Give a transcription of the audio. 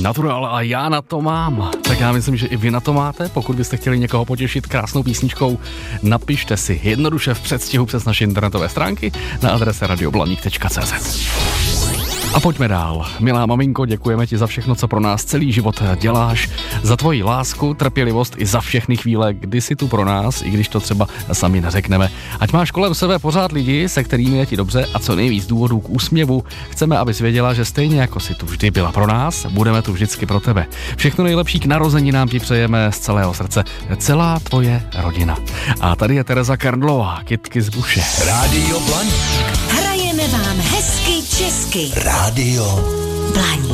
Natural a já na to mám. Tak já myslím, že i vy na to máte. Pokud byste chtěli někoho potěšit krásnou písničkou, napište si jednoduše v předstihu přes naše internetové stránky na adrese radioblaník.cz. A pojďme dál. Milá maminko, děkujeme ti za všechno, co pro nás celý život děláš, za tvoji lásku, trpělivost i za všechny chvíle, kdy jsi tu pro nás, i když to třeba sami neřekneme. Ať máš kolem sebe pořád lidi, se kterými je ti dobře a co nejvíc důvodů k úsměvu. Chceme, abys věděla, že stejně jako jsi tu vždy byla pro nás, budeme tu vždycky pro tebe. Všechno nejlepší k narozeninám ti přejeme z celého srdce. Celá tvoje rodina. A tady je Tereza Karndlová, Kytky z Buše. Rádio Blaník. Hrajeme vám hezky česky. Rádio Blaník.